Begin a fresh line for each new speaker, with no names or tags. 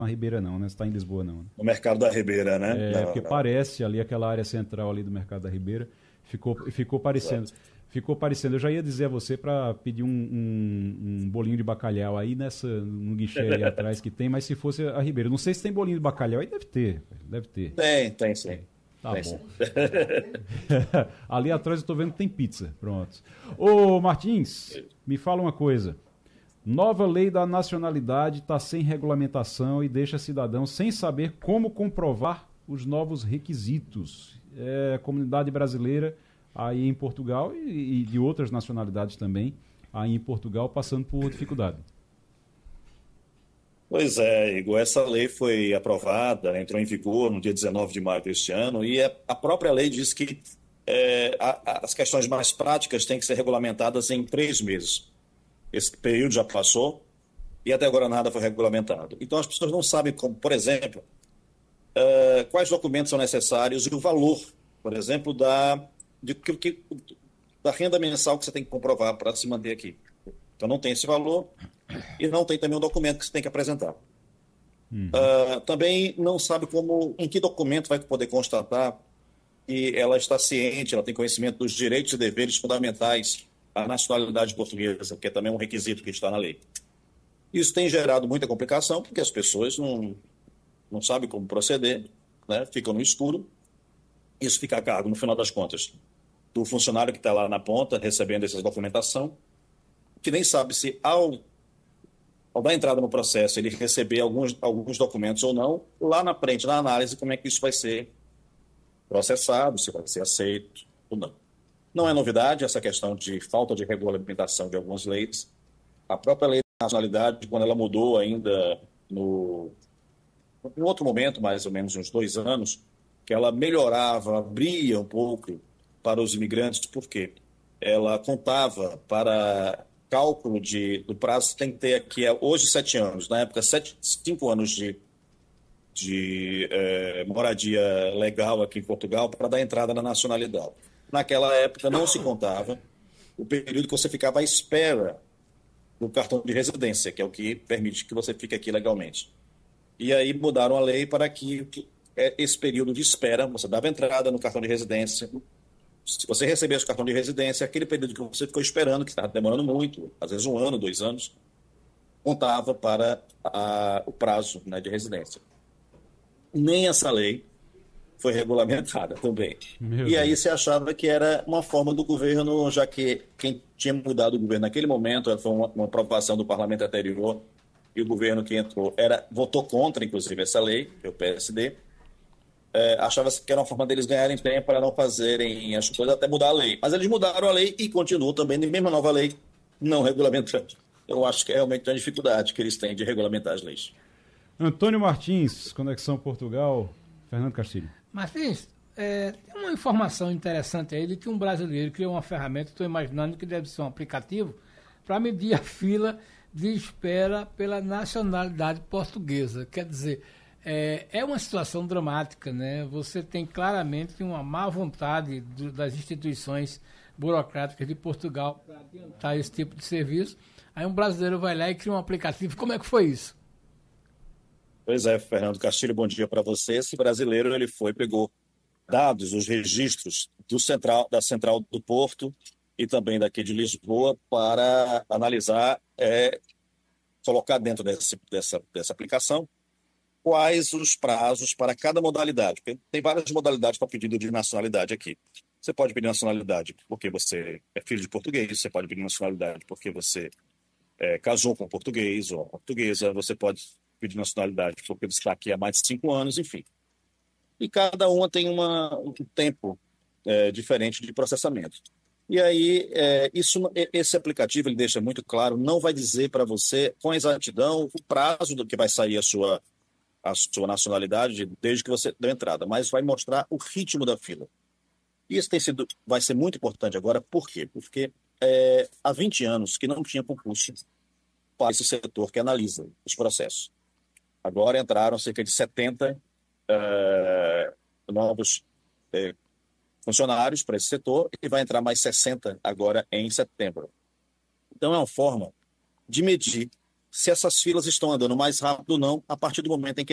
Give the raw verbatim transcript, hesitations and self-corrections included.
na Ribeira não, né? Você está em Lisboa não, né?
No Mercado da Ribeira, né?
É,
Não,
porque
não.
parece ali aquela área central ali do Mercado da Ribeira, ficou, ficou parecendo.
Exato.
Ficou parecendo. Eu já ia dizer a você para pedir um, um, um bolinho de bacalhau aí nessa, no guichê aí atrás que tem, mas se fosse a Ribeira. Não sei se tem bolinho de bacalhau aí, deve ter. Deve ter.
Tem, tem sim.
Tem. Tá
Tem
bom.
sim.
Ali atrás eu tô vendo que tem pizza. Pronto. Ô, Martins, me fala uma coisa. Nova lei da nacionalidade está sem regulamentação e deixa cidadãos sem saber como comprovar os novos requisitos. É, comunidade brasileira aí em Portugal e, e de outras nacionalidades também aí em Portugal passando por dificuldade.
Pois é, Igor, essa lei foi aprovada, entrou em vigor no dia dezenove de maio deste ano, e é- a própria lei diz que é, a- a- as questões mais práticas têm que ser regulamentadas em três meses. Esse período já passou e até agora nada foi regulamentado. Então as pessoas não sabem como, por exemplo, eh, quais documentos são necessários e o valor, por exemplo, da, de, que, que- da renda mensal que você tem que comprovar para se manter aqui. Então não tem esse valor e não tem também o documento que você tem que apresentar. Ah, também não sabe como, em que documento vai poder constatar que ela está ciente, ela tem conhecimento dos direitos e deveres fundamentais à nacionalidade portuguesa, que é também um requisito que está na lei. Isso tem gerado muita complicação, porque as pessoas não, não sabem como proceder, né? Ficam no escuro. Isso fica a cargo, no final das contas, do funcionário que está lá na ponta, recebendo essa documentação, que nem sabe se, ao, ao dar entrada no processo, ele receber alguns, alguns documentos ou não, lá na frente, na análise, como é que isso vai ser processado, se vai ser aceito ou não. Não é novidade essa questão de falta de regulamentação de algumas leis. A própria lei da nacionalidade, quando ela mudou ainda no, em outro momento, mais ou menos uns dois anos, que ela melhorava, abria um pouco para os imigrantes, porque ela contava para cálculo de, do prazo, tem que ter aqui, é, hoje sete anos, na época sete, cinco anos de, de eh, moradia legal aqui em Portugal para dar entrada na nacionalidade. Naquela época não se contava o período que você ficava à espera do cartão de residência, que é o que permite que você fique aqui legalmente. E aí mudaram a lei para que que é esse período de espera, você dava entrada no cartão de residência. Se você recebesse o cartão de residência, aquele período que você ficou esperando, que estava demorando muito, às vezes um ano, dois anos, contava para a, o prazo, né, de residência. Nem essa lei foi regulamentada também.
Meu
E aí
Deus.
se achava que era uma forma do governo, já que quem tinha mudado o governo naquele momento foi uma, uma aprovação do parlamento anterior, e o governo que entrou era, votou contra, inclusive, essa lei, o P S D, é, achava que era uma forma deles ganharem tempo para não fazerem as coisas até mudar a lei. Mas eles mudaram a lei e continuam também, na mesma nova lei, não regulamentando. Eu acho que é realmente uma dificuldade que eles têm de regulamentar as leis.
Antônio Martins, Conexão Portugal, Fernando Castilho.
Martins, é, tem uma informação interessante aí de que um brasileiro criou uma ferramenta, estou imaginando que deve ser um aplicativo, para medir a fila de espera pela nacionalidade portuguesa. Quer dizer, é, é uma situação dramática, né? Você tem claramente uma má vontade do, das instituições burocráticas de Portugal para adiantar esse tipo de serviço. Aí um brasileiro vai lá e cria um aplicativo. Como é que foi isso?
Pois é, Fernando Castilho, bom dia para você. Esse brasileiro, ele foi, pegou dados, os registros do central, da Central do Porto e também daqui de Lisboa para analisar, é, colocar dentro desse, dessa, dessa aplicação quais os prazos para cada modalidade. Porque tem várias modalidades para pedido de nacionalidade aqui. Você pode pedir nacionalidade porque você é filho de português, você pode pedir nacionalidade porque você é, casou com português ou portuguesa, você pode pedir nacionalidade porque você está aqui há mais de cinco anos, enfim. E cada uma tem uma, um tempo é, diferente de processamento. E aí, é, isso, esse aplicativo ele deixa muito claro, não vai dizer para você com exatidão o prazo do que vai sair a sua, a sua nacionalidade desde que você deu entrada, mas vai mostrar o ritmo da fila. E isso tem sido, vai ser muito importante agora, por quê? Porque é, há vinte anos que não tinha concurso para esse setor que analisa os processos. Agora entraram cerca de setenta é, novos é, funcionários para esse setor e vai entrar mais sessenta agora em setembro. Então é uma forma de medir se essas filas estão andando mais rápido ou não, a partir do momento em que